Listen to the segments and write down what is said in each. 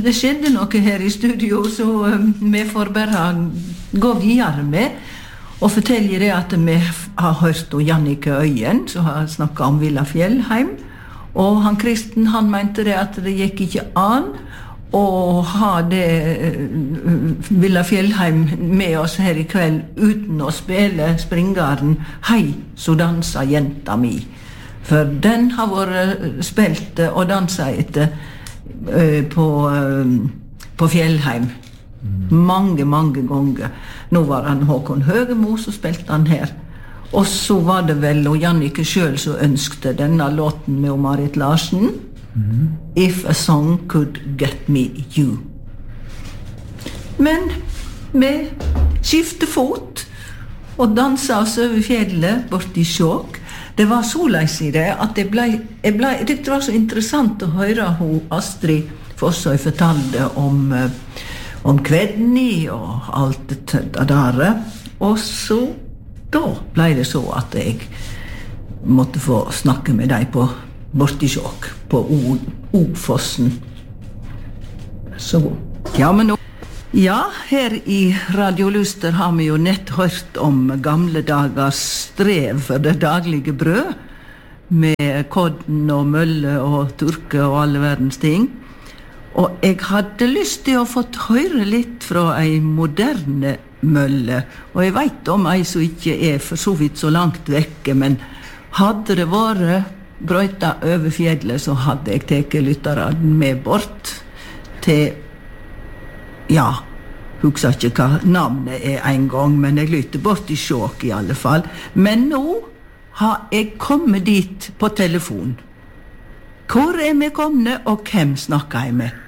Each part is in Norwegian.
det skjedde noe her I studio, så vi får bare gå videre med og fortelle det at vi har hørt om Jannicke Øyen, som har snakket om Villa Fjellheim, og han Kristen, han mente det at det gikk ikke an å ha det Villa Fjellheim med oss her I kveld uten å spille springaren «Hei, så dansa jenta mi». For den har vært spilt og danset etter på Fjellheim mange ganger. Nå var han Håkon Høgemo, så spilte han her. Og så var det vel og Jannicke selv som ønskte denne låten med Marit Larsen. If a song could get me you. Men vi skiftet fot og danset oss over fjellet bort I Skjåk. Det var så leis I det at det var så interessant å høre hun Astrid Fossøy fortalte om Kvedni og alt det der. Og så da ble det så at jeg måtte få snakke med deg bort I Skjåk på Ofossen. Så ja, men nå ja, her I Radio Luster har vi jo nett hørt om gamle dagers strev for det daglige brød, med kodden og mølle og turke og alle verdens ting. Og jeg hadde lyst til å få høre litt fra ei moderne mølle, og jeg vet om ei som ikke for så vidt så langt vekke, men hadde det vært brøyta over fjellet, så hadde jeg teket lytteren med bort til ja, husker ikke hva navnet en gang, men jeg lytter bort I Skjåk I alle fall. Men nå har jeg kommet dit på telefon. Hvor vi kommet, og hvem snakker jeg med?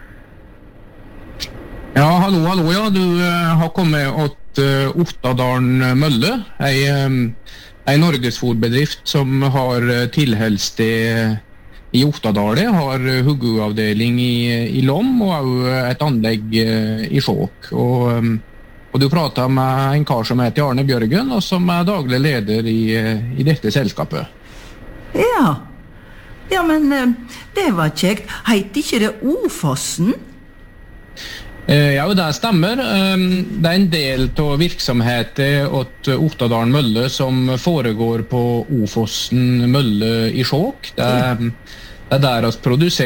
Ja, hallo, ja. Du har kommet til Ottadalen Mølle, en norgesfòrbedrift som har tilholdssted I Ottadalen, har hugguavdeling I Lom og også et anlegg I Skjåk. Og du pratet med en kar som heter Arne Bjørgen, og som daglig leder I dette selskapet. Ja, men det var kjekt. Heter ikke det Ofossen? Ja, det stemmer. Det en del av virksomheten åt Ottadalen Mølle som foregår på Ofossen Mølle I Skjåk. Det der oss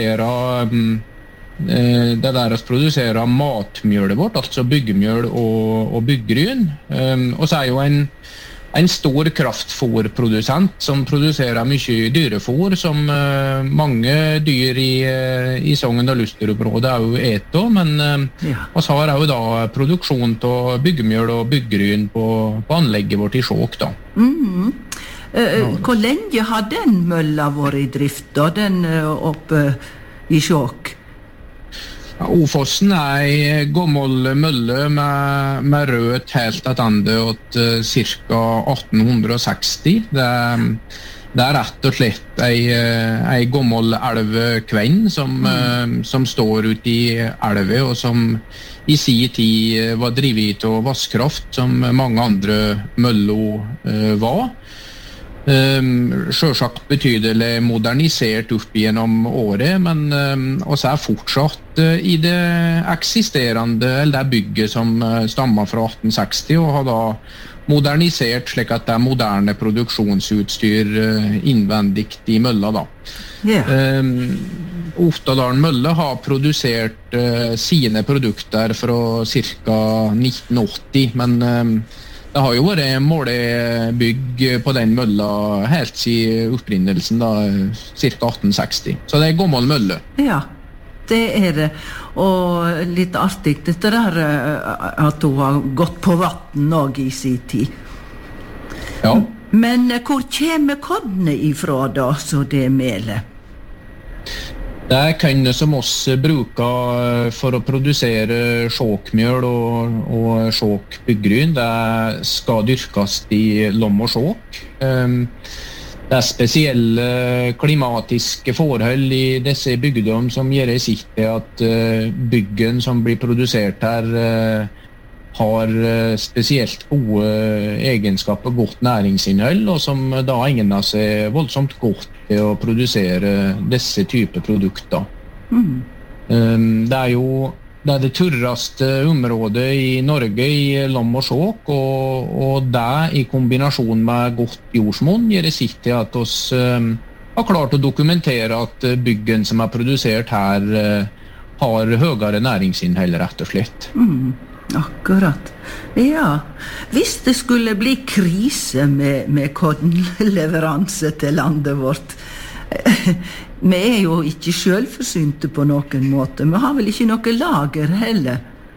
produserer matmjølet vårt, altså byggemjøl og byggryn. Og så jo en stor kraftfòrprodusent som produserer mye dyrefòr som mange dyr I Sogn og Luster-området jo etter, men oss har jo da produksjon av byggemjøl og byggryn på anlegget vårt I Skjåk da. Hvor lenge har den mølla vært I drift da, den oppe I Skjåk? Ofossen en gammel mølle med rødt helt attende til ca. 1860. Det rett og slett en gammel elvkvenn som står ute I elve, og som I sin tid var drivet av vasskraft, som mange andre møller var. Selvsagt betydelig modernisert opp gjennom året, men også fortsatt I det eksisterende, eller det bygget som stammer fra 1860, og har da modernisert slik at det moderne produksjonsutstyr innvendigt I mølla da. Ottadalen Mølle har produsert sine produkter fra ca. 1980, men det har jo vært målebygg på den mølla helt siden opprinnelsen da, ca. 1860. Så det gammel mølle. Ja, det det. Og litt artig dette der at hun har gått på vatten også I sin tid. Ja. Men hvor kommer kodene ifra da, så det melet? Det kønne som oss bruker for å produsere Skjåkmjøl og Skjåkbyggryn, det skal dyrkes I Lom og Skjåk. Det spesielle klimatiske forhold I disse bygdom som gjør sitt til at byggen som blir produsert her har spesielt gode egenskaper, godt næringsinnhold, og som da egner seg voldsomt godt til å produsere disse typer produkter. Det jo det tørreste området i Norge i lam og sjåk, og det i kombinasjon med godt jordsmonn gjør det sitt til at oss har klart å dokumentere at byggen som produsert her har høyere næringsinnhold, rett og slett. Akkurat. Ja, hvis det skulle bli krise med kornleveranse til landet vårt, vi jo ikke selvforsynte på noen måte, vi har vel ikke noe lager heller?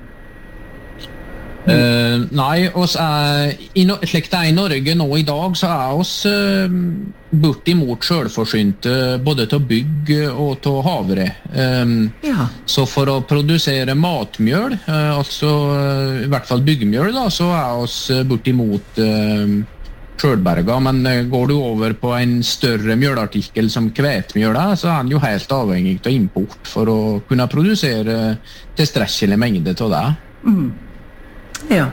Nei, slik det i Norge nå i dag, så oss bortimot selvforsynte både til bygg og til havre. Ja. Så for å produsere matmjøl, altså i hvert fall byggmjøl, da, så oss bortimot selvberga, men går du over på en større mjølartikkel som kvetmjøl, så den jo helt avhengig av import for å kunne produsere tilstrekkelig mengde av det. Ja.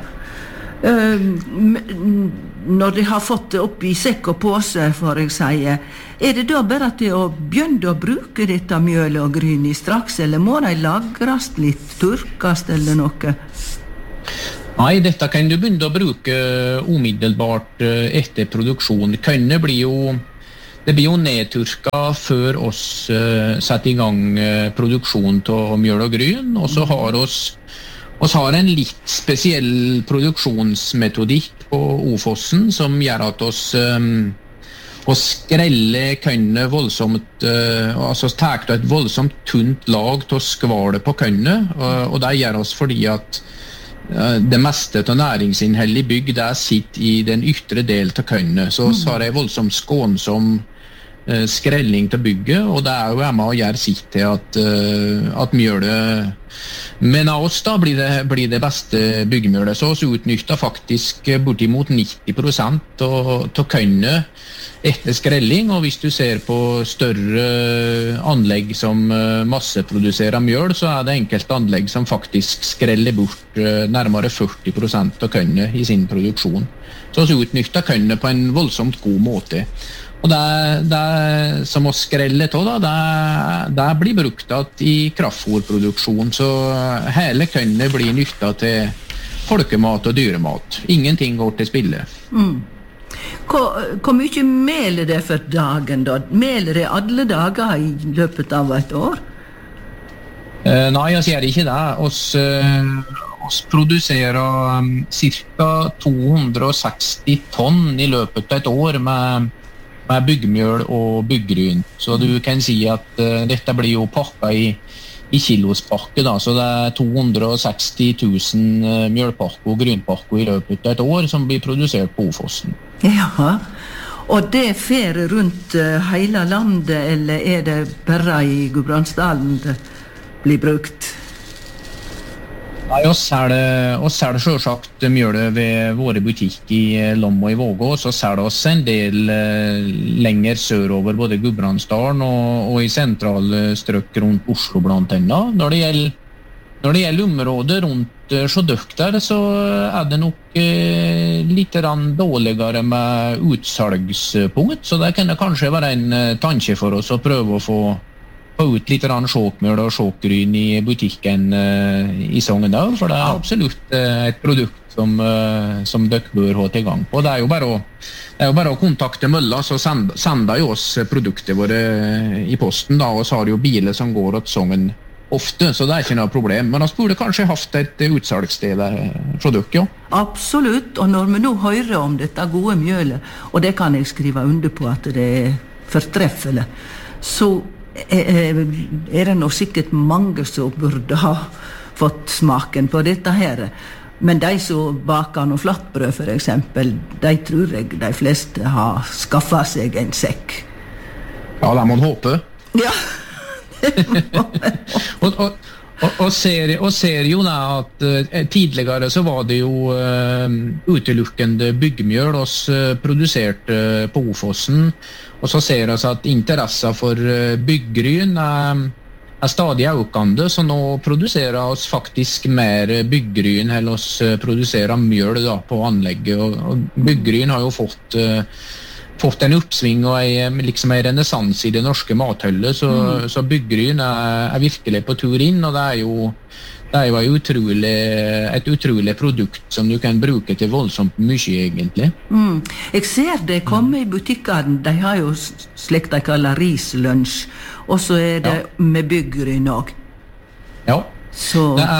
Når de har fått det opp i sekk og påse, for jeg sier, det da bare at de har begynt å bruke dette mjølet og gryn i straks, eller må de lagres litt, turkast eller noe? Nei, dette kan du begynne å bruke umiddelbart etter produksjon. Det blir jo nedturka før oss setter i gang produksjon av mjøl og gryn, og så har oss har en litt spesiell produksjonsmetodikk på Ofossen som gjør at oss skreller kønne voldsomt, altså tar et voldsomt tunt lag til skvalet på kønne, og det gjør oss fordi at det meste av næringsinnhold i bygg sitter i den ytre del av kønne, så har jeg voldsomt skånsom skrelling til bygget, og det jo med å gjøre sitt til at mjølet, men av oss da blir det beste byggmjølet, så oss utnytter faktisk bortimot 90% av kønne etter skrelling, og hvis du ser på større anlegg som masseproduserer mjøl, så det enkelte anlegg som faktisk skreller bort nærmere 40% av kønne i sin produksjon. Så vi utnytter kønne på en voldsomt god måte. Og det som å skrelle til, det blir brukt i kraftfôrproduksjon, så hele kønne blir nyttet til folkemat og dyremat. Ingenting går til spille. Hvor mye meler det for dagen da? Meler det alle dager i løpet av et år? Nei, jeg sier ikke det. Oss produserer ca. 260 tonn i løpet av et år med byggmjøl og byggryn. Så du kan si at dette blir jo pakket i kilospakke, da, så det 260 000 mjølpakker og grynpakker i løpet av et år som blir produsert på Ofossen. Ja, og det fer rundt hele landet, eller det bare i Gudbrandsdalen det blir brukt? Nei, oss det selvsagt mjølet ved våre butikk i Lom og i Vågå, så det oss en del lenger sørover, både Gudbrandsdalen og i sentrale strøk rundt Oslo blant annet. Når det gjelder området rundt Sjødøk der, så det nok litt dårligere med utsalgspunkt, så det kan det kanskje være en tanke for oss å prøve å få ut litt sjåkmjøl og sjåkgryn i butikken i Sogndal, for det absolutt et produkt som dere bør ha til gang på. Det jo bare å kontakte Mølla, så sender jo oss produkter våre i posten, da, og så har jo biler som går til Sogn ofte, så det ikke noe problem. Men vi burde kanskje haft et utsalgssted fra dere, ja. Absolutt, og når vi nå hører om dette gode mjølet, og det kan jeg skrive under på at det fortreffelig, så det nok sikkert mange som burde ha fått smaken på dette her. Men de som baker noe flatbrød for eksempel, de tror jeg de fleste har skaffet seg en sekk. Ja, det må man håpe. Ja, det må man håpe. Og ser jo da at tidligere så var det jo utelukkende byggmjøl oss produserte på Ofossen, og så ser vi at interessen for byggryn stadig økende, så nå produserer oss faktisk mer byggryn enn oss produserer mjøl da, på anlegget, og byggryn har jo fått en uppsving og liksom en renaissance i det norske mathøllet, så Byggryn virkelig på tur inn, og det jo et utrolig produkt som du kan bruke til voldsomt mye, egentlig. Jeg ser det komme i butikkene, de har jo slik de kaller rislunsj, og så det med Byggryn også. Ja. Så. Det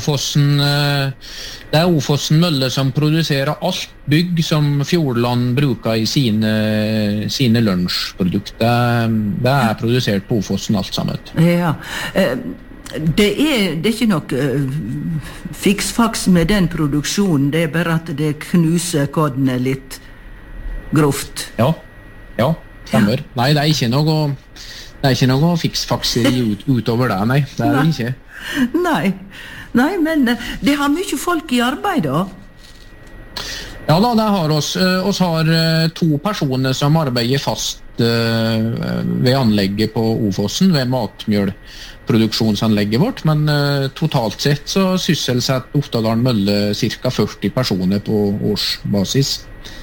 Ofossen Mølle som produserer alt bygg som Fjordland bruker i sine lunsjprodukter. Det produsert på Ofossen alt sammen. Ja, det ikke noe fiksfaks med den produksjonen, det bare at det knuser kodene litt grovt. Ja, stemmer. Ja. Nei, det ikke noe fiksfaks utover det, nei. Det det ikke. Nei, men det har mye folk i arbeid da? Ja da, det har oss. Oss har 2 personer som arbeider fast ved anlegget på Ofossen, ved matmjølproduksjonsanlegget vårt, men totalt sett så sysselsetter Oftedalen Mølle ca. 40 personer på årsbasis.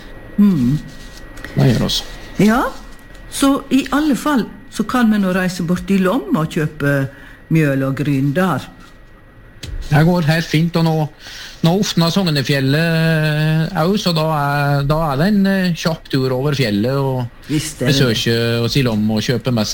Det gjør oss. Ja, så i alle fall så kan vi nå reise bort i Lom og kjøpe mjøl og gryn der. Det går helt fint, og nå Oftna Sognefjellet så da det en kjapp tur over fjellet og besøke oss i Lom og kjøpe med